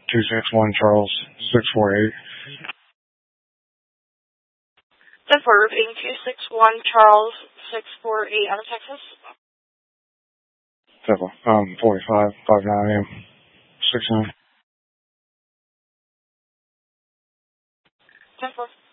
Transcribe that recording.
261 Charles 648. 10-4, repeating 261 Charles 648 out of Texas. 45, 59 AM, 69. 10-4.